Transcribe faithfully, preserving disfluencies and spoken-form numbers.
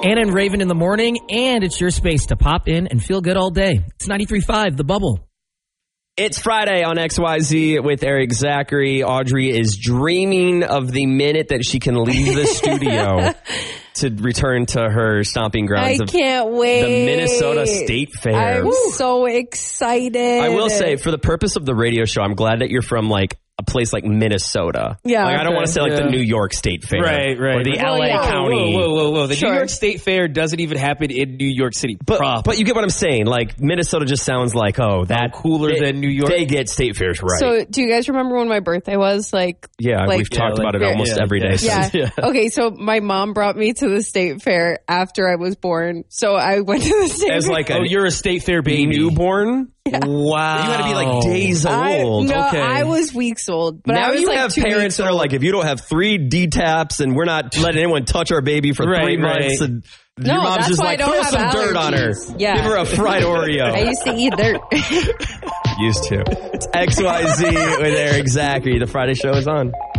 Anna and Raven in the morning, and it's your space to pop in and feel good all day. It's ninety-three point five, The Bubble. It's Friday on X Y Z with Eric Zachary. Audrey is dreaming of the minute that she can leave the studio to return to her stomping grounds. I of can't wait. The Minnesota State Fair. I'm Woo. so excited. I will say, for the purpose of the radio show, I'm glad that you're from like a place like Minnesota. Yeah. Like, I don't Okay, want to say like yeah. the New York State Fair. Right, right. Or the Well, L A yeah. County. Whoa, whoa, whoa, whoa. The Sure. New York State Fair doesn't even happen in New York City. But, proper. but you get what I'm saying. Like, Minnesota just sounds like, oh, that Oh, cooler they, than New York? They get state fairs right. So, do you guys remember when my birthday was? Like, yeah, like- we've talked Yeah, about like- it almost yeah, every day. yeah. since- yeah. Okay, so my mom brought me to the state fair after I was born. So I went to the state As fair. like oh, a you're a State Fair baby. newborn? Wow. You had to be like days I, old. no, Okay. I was weeks old. But now I was you like have two parents weeks that are old. like, if you don't have three D-taps and we're not letting anyone touch our baby for Right, three right. months, and No, your mom's that's just why like, I don't throw have some dirt on her. allergies. Yeah. Give her a fried Oreo. I used to eat dirt. Used to. It's X Y Z with Eric Zachary. The Friday show is on.